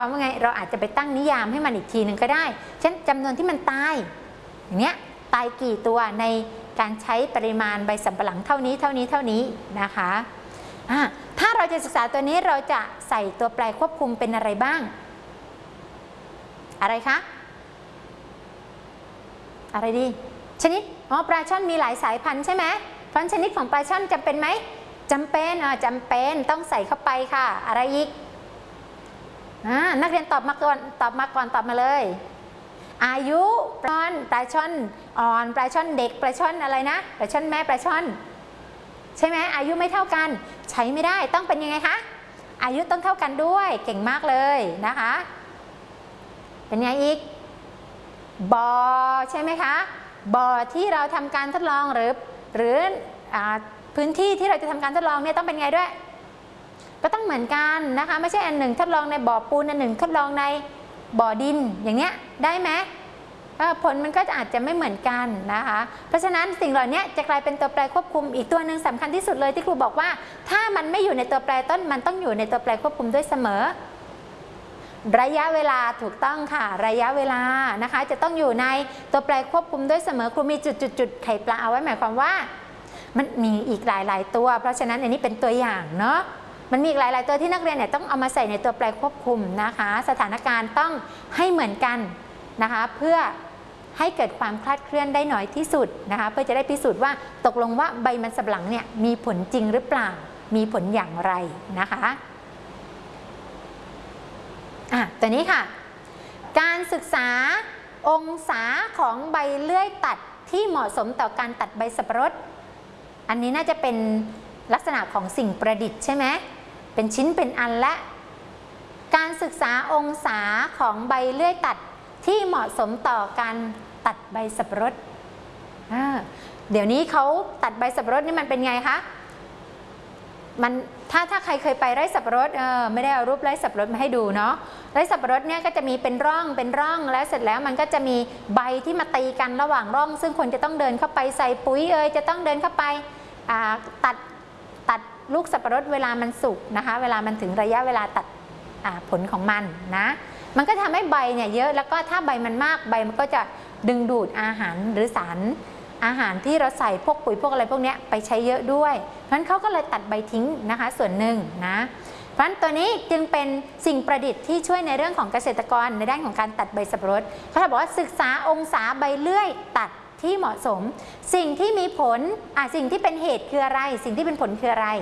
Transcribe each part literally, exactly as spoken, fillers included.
ว่าไงเราอาจจะไปตั้งนิยามให้มันอีกทีหนึ่งก็ได้เช่นจำนวนที่มันตายอย่างเงี้ยตายกี่ตัวในการใช้ปริมาณใบสำปะหลังเท่านี้เท่านี้เท่านี้นะคะถ้าเราจะศึกษาตัวนี้เราจะใส่ตัวแปรควบคุมเป็นอะไรบ้างอะไรคะอะไรดีชนิดอ๋อปลาช่อนมีหลายสายพันธุ์ใช่ไหมเพราะชนิดของปลาช่อนจำเป็นไหมจำเป็นอ่าจำเป็นต้องใส่เข้าไปค่ะอะไรอีกนักเรียนตอบมาก่อนตอบมาก่อนตอบมาเลยอายุปลาช่อนปลาช่อนอ่อนปลาช่อนเด็กปลาช่อนอะไรนะปลาช่อนแม่ปลาช่อนใช่ไหมอายุไม่เท่ากันใช้ไม่ได้ต้องเป็นยังไงคะอายุต้องเท่ากันด้วยเก่งมากเลยนะคะเป็นไงอีกบ่อใช่ไหมคะบ่อที่เราทำการทดลองหรือหรือพื้นที่ที่เราจะทำการทดลองเนี่ยต้องเป็นไงด้วยก็ต้องเหมือนกันนะคะไม่ใช่อันหนึ่งทดลองในบ่อปูนอันหนึ่งทดลองในบ่อดินอย่างเนี้ยได้ไหมผลมันก็อาจจะไม่เหมือนกันนะคะเพราะฉะนั้นสิ่งเหล่านี้จะกลายเป็นตัวแปรควบคุมอีกตัวหนึ่งสำคัญที่สุดเลยที่ครูบอกว่าถ้ามันไม่อยู่ในตัวแปรต้นมันต้องอยู่ในตัวแปรควบคุมด้วยเสมอระยะเวลาถูกต้องค่ะระยะเวลานะคะจะต้องอยู่ในตัวแปรควบคุมด้วยเสมอครูมีจุดๆๆไข่ปลาเอาไว้หมายความว่ามันมีอีกหลายๆตัวเพราะฉะนั้นอันนี้เป็นตัวอย่างเนาะมันมีอีกหลายๆตัวที่นักเรียนเนี่ยต้องเอามาใส่ในตัวแปรควบคุมนะคะสถานการณ์ต้องให้เหมือนกันนะคะเพื่อให้เกิดความคลาดเคลื่อนได้น้อยที่สุดนะคะเพื่อจะได้พิสูจน์ว่าตกลงว่าใบมันสำปะหลังเนี่ยมีผลจริงหรือเปล่ามีผลอย่างไรนะคะอ่ะตัวนี้ค่ะการศึกษาองศาของใบเลื่อยตัดที่เหมาะสมต่อการตัดใบสับปะรดอันนี้น่าจะเป็นลักษณะของสิ่งประดิษฐ์ใช่ไหมเป็นชิ้นเป็นอันและการศึกษาองศาของใบเลื่อยตัดที่เหมาะสมต่อการตัดใบสับปะรดเดี๋ยวนี้เขาตัดใบสับปะรดนี่มันเป็นไงคะมันถ้าถ้าใครเคยไปไร่สับปะรดเออไม่ได้เอารูปไร่สับปะรดมาให้ดูเนาะไร่สับปะรดเนี่ยก็จะมีเป็นร่องเป็นร่องแล้วเสร็จแล้วมันก็จะมีใบที่มาตีกันระหว่างร่องซึ่งคนจะต้องเดินเข้าไปใส่ปุ๋ยเอยจะต้องเดินเข้าไปตัดตัดลูกสับปะรดเวลามันสุกนะคะเวลามันถึงระยะเวลาตัดผลของมันนะมันก็ทำให้ใบเนี่ยเยอะแล้วก็ถ้าใบมันมากใบมันก็จะดึงดูดอาหารหรือสารอาหารที่เราใส่พวกปุ๋ยพวกอะไรพวกนี้ไปใช้เยอะด้วยเพราะฉะนั้นเขาก็เลยตัดใบทิ้งนะคะส่วนหนึ่งนะเพราะฉะนั้นตัวนี้จึงเป็นสิ่งประดิษฐ์ที่ช่วยในเรื่องของเกษตรกรในด้านของการตัดใบสับปะรดเขาบอกว่าศึกษาองศาใบเลื่อยตัดที่เหมาะสมสิ่งที่มีผลอ่ะสิ่งที่เป็นเหตุคืออะไรสิ่งที่เป็นผลคืออะไร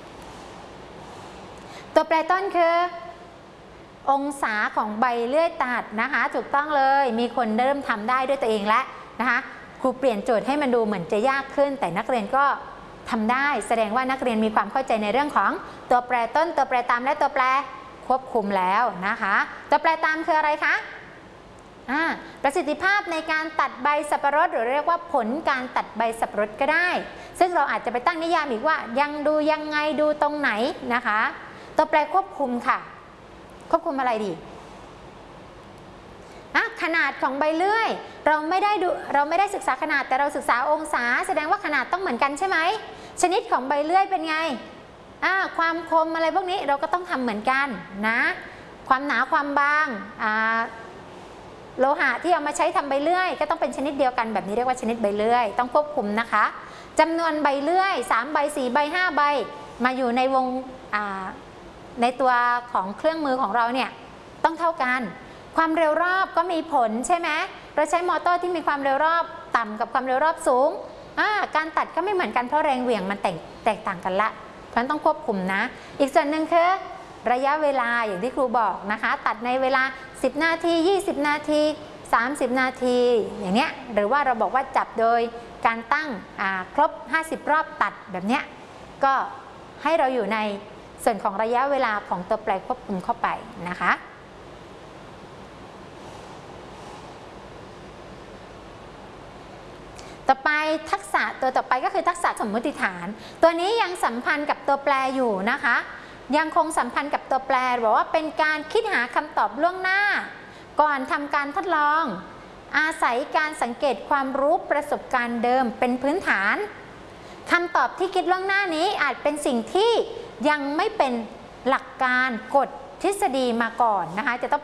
ตัวแปรต้นคือองศาของใบเลื่อยตัดนะคะถูกต้องเลยมีคนเริ่มทำได้ด้วยตัวเองแล้วนะคะครูเปลี่ยนโจทย์ให้มันดูเหมือนจะยากขึ้นแต่นักเรียนก็ทำได้แสดงว่านักเรียนมีความเข้าใจในเรื่องของตัวแปรต้นตัวแปรตามและตัวแปรควบคุมแล้วนะคะตัวแปรตามคืออะไรคะประสิทธิภาพในการตัดใบสับปะรดหรือเรียกว่าผลการตัดใบสับปะรดก็ได้ซึ่งเราอาจจะไปตั้งนิยามอีกว่ายังดูยังไงดูตรงไหนนะคะตัวแปรควบคุมค่ะควบคุมอะไรดีขนาดของใบเลื่อยเราไม่ได้ดูเราไม่ได้ศึกษาขนาดแต่เราศึกษาองศาแสดงว่าขนาดต้องเหมือนกันใช่ไหมชนิดของใบเลื่อยเป็นไงความคมอะไรพวกนี้เราก็ต้องทำเหมือนกันนะความหนาความบางโลหะที่เอามาใช้ทำใบเลื่อยก็ต้องเป็นชนิดเดียวกันแบบนี้เรียกว่าชนิดใบเลื่อยต้องควบคุมนะคะจำนวนใบเลื่อยสามใบสี่ใบห้าใบมาอยู่ในวงในตัวของเครื่องมือของเราเนี่ยต้องเท่ากันความเร็วรอบก็มีผลใช่ไหมเราใช้มอเตอร์ที่มีความเร็วรอบต่ำกับความเร็วรอบสูงการตัดก็ไม่เหมือนกันเพราะแรงเหวี่ยงมันแตกแตกต่างกันละเพราะฉะนั้นต้องควบคุมนะอีกส่วนหนึ่งคือระยะเวลาอย่างที่ครูบอกนะคะตัดในเวลาสิบนาทียี่สิบนาทีสามสิบนาทีอย่างเนี้ยหรือว่าเราบอกว่าจับโดยการตั้งครบห้าสิบรอบตัดแบบเนี้ยก็ให้เราอยู่ในส่วนของระยะเวลาของตัวแปรควบคุมเข้าไปนะคะต่อไปทักษะตัวต่อไปก็คือทักษะสมมติฐานตัวนี้ยังสัมพันธ์กับตัวแปรอยู่นะคะยังคงสัมพันธ์กับตัวแปรบอกว่าเป็นการคิดหาคำตอบล่วงหน้าก่อนทำการทดลองอาศัยการสังเกตความรู้ประสบการณ์เดิมเป็นพื้นฐานคำตอบที่คิดล่วงหน้านี้อาจเป็นสิ่งที่ยังไม่เป็นหลักการกฎทฤษฎีมาก่อนนะคะจะต้อง